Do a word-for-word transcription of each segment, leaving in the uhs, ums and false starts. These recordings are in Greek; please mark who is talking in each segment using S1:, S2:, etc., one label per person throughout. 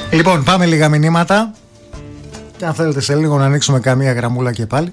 S1: Λοιπόν, πάμε λίγα μηνύματα. Και αν θέλετε σε λίγο να ανοίξουμε καμία γραμμούλα και πάλι.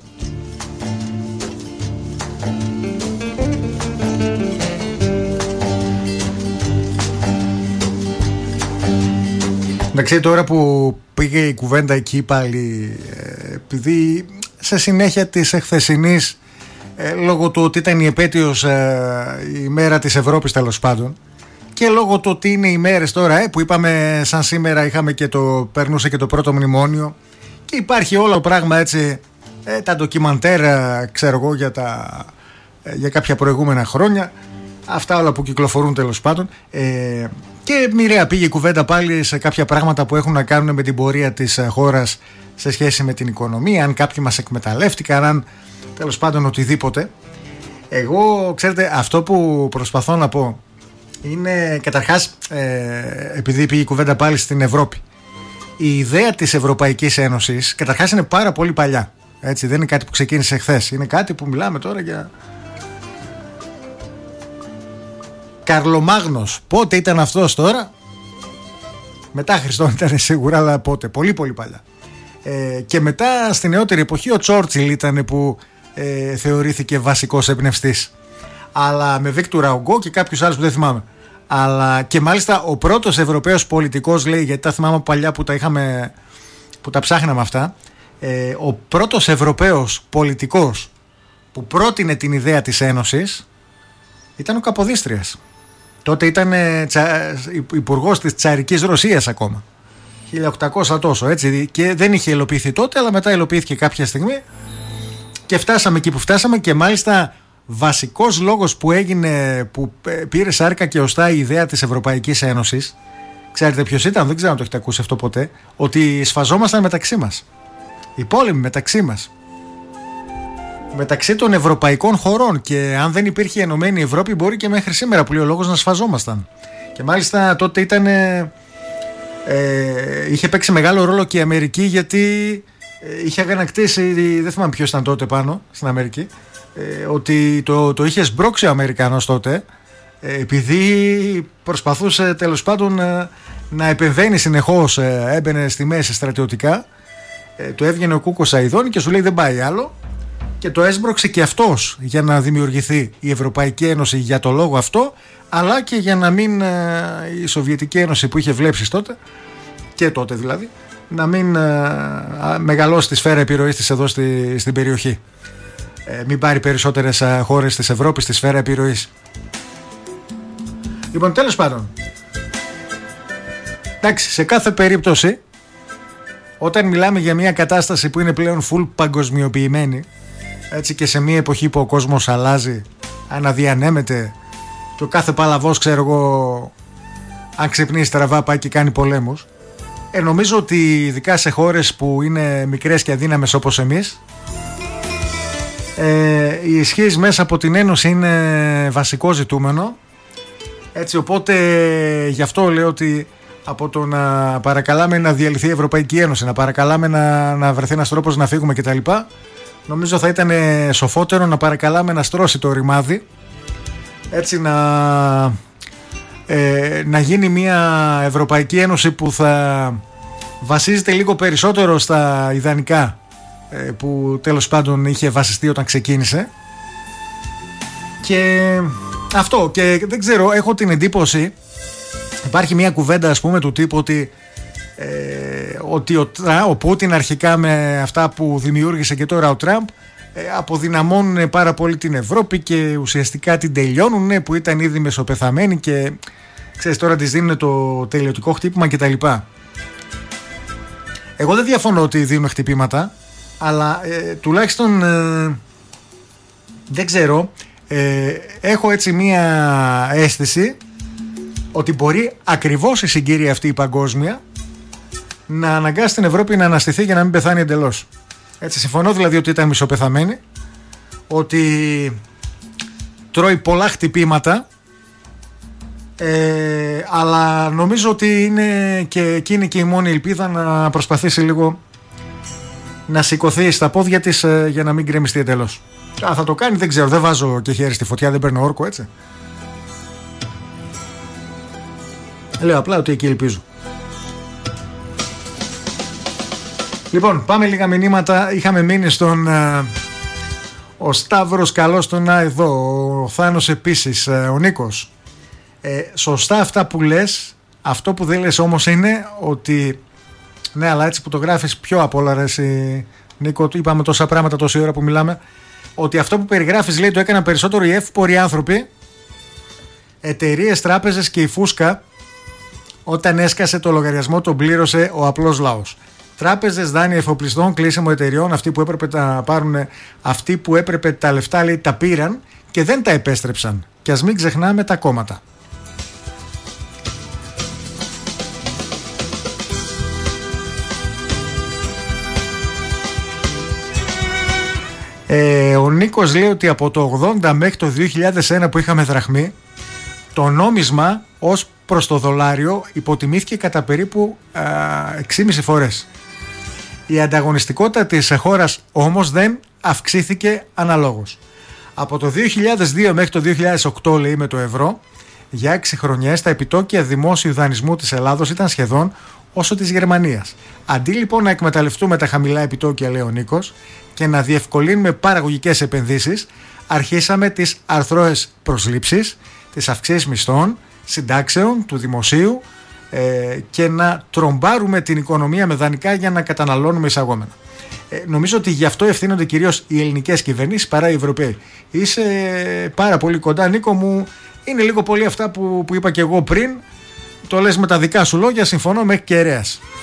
S1: Εντάξει, τώρα που πήγε η κουβέντα εκεί πάλι, επειδή σε συνέχεια της εχθεσινής, λόγω του ότι ήταν η επέτειος η μέρα της Ευρώπης τέλος πάντων, και λόγω του ότι είναι οι μέρες τώρα ε, που είπαμε σαν σήμερα είχαμε και το, περνούσε και το πρώτο μνημόνιο και υπάρχει όλο το πράγμα έτσι, ε, τα ντοκιμαντέρα ξέρω εγώ για, τα, ε, για κάποια προηγούμενα χρόνια, αυτά όλα που κυκλοφορούν τέλος πάντων, ε, και μοιραία πήγε η κουβέντα πάλι σε κάποια πράγματα που έχουν να κάνουν με την πορεία της χώρας σε σχέση με την οικονομία, αν κάποιοι μας εκμεταλλεύτηκαν, αν τέλος πάντων οτιδήποτε. Εγώ ξέρετε αυτό που προσπαθώ να πω είναι καταρχάς, ε, επειδή πήγε η κουβέντα πάλι στην Ευρώπη, η ιδέα της Ευρωπαϊκής Ένωσης καταρχάς είναι πάρα πολύ παλιά, έτσι, δεν είναι κάτι που ξεκίνησε χθες, είναι κάτι που μιλάμε τώρα για Καρλομάγνος. Πότε ήταν αυτός τώρα? Μετά Χριστόν ήταν σίγουρα, αλλά πότε? Πολύ πολύ παλιά. Ε, και μετά στη νεότερη εποχή ο Τσόρτσιλ ήταν που ε, θεωρήθηκε βασικός εμπνευστής, αλλά με Βίκτορα Ογκό και κάποιους άλλους που δεν θυμάμαι. Αλλά και μάλιστα ο πρώτος Ευρωπαίος πολιτικός, λέει, γιατί τα θυμάμαι παλιά που τα είχαμε, που τα ψάχναμε αυτά, ε, ο πρώτος Ευρωπαίος πολιτικός που πρότεινε την ιδέα της Ένωσης ήταν ο Καποδίστριας. Τότε ήταν ε, τσα, υπουργός της Τσαρικής Ρωσίας ακόμα, χίλια οκτακόσια τόσο, έτσι, και δεν είχε υλοποιηθεί τότε, αλλά μετά υλοποιήθηκε κάποια στιγμή και φτάσαμε εκεί που φτάσαμε. Και μάλιστα βασικός λόγος που έγινε, που πήρε σάρκα και οστά η ιδέα της Ευρωπαϊκής Ένωσης, ξέρετε ποιος ήταν? Δεν ξέρω αν το έχετε ακούσει αυτό ποτέ. Ότι σφαζόμασταν μεταξύ μας, οι πόλεμοι μεταξύ μας, μεταξύ των ευρωπαϊκών χωρών, και αν δεν υπήρχε η Ενωμένη Ευρώπη μπορεί και μέχρι σήμερα που λέει ο λόγος να σφαζόμασταν. Και μάλιστα τότε ήταν ε, ε, είχε παίξει μεγάλο ρόλο και η Αμερική, γιατί ε, είχε αγανακτήσει, δεν θυμάμαι ποιος ήταν τότε πάνω στην Αμερική, ε, ότι το, το είχε σμπρώξει ο Αμερικανός τότε, ε, επειδή προσπαθούσε τέλος πάντων ε, να επεμβαίνει συνεχώς, ε, έμπαινε στη μέση στρατιωτικά, ε, του έβγαινε ο Κούκος Σαϊδών και σου λέει δεν πάει άλλο. Και το έσπρωξε και αυτός για να δημιουργηθεί η Ευρωπαϊκή Ένωση για το λόγο αυτό, αλλά και για να μην ε, η Σοβιετική Ένωση που είχε βλέψεις τότε, και τότε δηλαδή, να μην ε, μεγαλώσει τη σφαίρα επιρροής της εδώ στη, στην περιοχή. Ε, μην πάρει περισσότερες ε, χώρες της Ευρώπης στη σφαίρα επιρροής. Λοιπόν, τέλος πάντων, εντάξει, σε κάθε περίπτωση, όταν μιλάμε για μια κατάσταση που είναι πλέον full παγκοσμιοποιημένη, έτσι, και σε μια εποχή που ο κόσμος αλλάζει, αναδιανέμεται και ο κάθε παλαβός, ξέρω εγώ, αν ξυπνήσει στραβά πάει και κάνει πολέμους, ε, νομίζω ότι ειδικά σε χώρες που είναι μικρές και αδύναμες όπως εμείς, ε, η ισχύς μέσα από την Ένωση είναι βασικό ζητούμενο, έτσι, οπότε γι' αυτό λέω ότι από το να παρακαλάμε να διαλυθεί η Ευρωπαϊκή Ένωση, να παρακαλάμε να, να βρεθεί ένας τρόπος να φύγουμε κτλ., νομίζω θα ήταν σοφότερο να παρακαλάμε να στρώσει το ρημάδι, έτσι, να, ε, να γίνει μια Ευρωπαϊκή Ένωση που θα βασίζεται λίγο περισσότερο στα ιδανικά, ε, που τέλος πάντων είχε βασιστεί όταν ξεκίνησε. Και αυτό, και δεν ξέρω, έχω την εντύπωση, υπάρχει μια κουβέντα ας πούμε του τύπου ότι Ε, ότι ο, ο Πούτιν αρχικά με αυτά που δημιούργησε και τώρα ο Τραμπ ε, αποδυναμώνουν πάρα πολύ την Ευρώπη και ουσιαστικά την τελειώνουν, που ήταν ήδη μεσοπεθαμένη και ξέρεις τώρα της δίνουν το τελειωτικό χτύπημα κτλ. Εγώ δεν διαφωνώ ότι δίνουν χτυπήματα, αλλά ε, τουλάχιστον ε, δεν ξέρω, ε, έχω έτσι μία αίσθηση ότι μπορεί ακριβώς η συγκύρια αυτή η παγκόσμια να αναγκάσει την Ευρώπη να αναστηθεί για να μην πεθάνει εντελώς. Έτσι, συμφωνώ δηλαδή ότι ήταν μισοπεθαμένη, ότι τρώει πολλά χτυπήματα, ε, αλλά νομίζω ότι είναι και εκείνη και η μόνη ελπίδα να προσπαθήσει λίγο να σηκωθεί στα πόδια της, ε, για να μην γκρεμιστεί εντελώς. Α, θα το κάνει, δεν ξέρω, δεν βάζω και χέρι στη φωτιά, δεν παίρνω όρκο, έτσι. Λέω απλά ότι εκεί ελπίζω. Λοιπόν, πάμε λίγα μηνύματα. Είχαμε μείνει στον uh, ο Σταύρος, καλώς τον να εδώ. Ο Θάνος επίσης, uh, ο Νίκος. ε, Σωστά αυτά που λες. Αυτό που δεν λες όμως είναι ότι, ναι, αλλά έτσι που το γράφεις πιο απ' όλα, ρε εσύ, Νίκο, είπαμε τόσα πράγματα τόση ώρα που μιλάμε, ότι αυτό που περιγράφεις, λέει, το έκαναν περισσότερο οι εύποροι άνθρωποι, εταιρείες, τράπεζες και η φούσκα. Όταν έσκασε το λογαριασμό τον πλήρωσε ο απλός λαός. Τράπεζες, δάνεια εφοπλιστών, κλείσιμο εταιρεών, αυτοί που έπρεπε να πάρουν, αυτοί που έπρεπε τα λεφτά, λέει, τα πήραν και δεν τα επέστρεψαν. Και ας μην ξεχνάμε τα κόμματα. Ε, ο Νίκος λέει ότι από το ογδόντα μέχρι το δύο χιλιάδες ένα που είχαμε δραχμή, το νόμισμα ως προς το δολάριο υποτιμήθηκε κατά περίπου α, έξι κόμμα πέντε φορές. Η ανταγωνιστικότητα της χώρας όμως δεν αυξήθηκε αναλόγως. Από το δύο χιλιάδες δύο μέχρι το δύο χιλιάδες οκτώ, λέει, με το ευρώ, για έξι χρονιές τα επιτόκια δημόσιου δανεισμού της Ελλάδος ήταν σχεδόν όσο της Γερμανίας. Αντί λοιπόν να εκμεταλλευτούμε τα χαμηλά επιτόκια, λέει ο Νίκος, και να διευκολύνουμε παραγωγικές επενδύσεις, αρχίσαμε τις αρθρώες προσλήψεις, τις αυξήσεις μισθών, συντάξεων του δημοσίου ε, και να τρομπάρουμε την οικονομία με δανεικά για να καταναλώνουμε εισαγόμενα. Ε, νομίζω ότι γι' αυτό ευθύνονται κυρίως οι ελληνικές κυβερνήσεις παρά οι Ευρωπαίοι. Είσαι πάρα πολύ κοντά, Νίκο μου. Είναι λίγο πολύ αυτά που, που είπα και εγώ πριν. Το λες με τα δικά σου λόγια, συμφωνώ μέχρι κεραίας.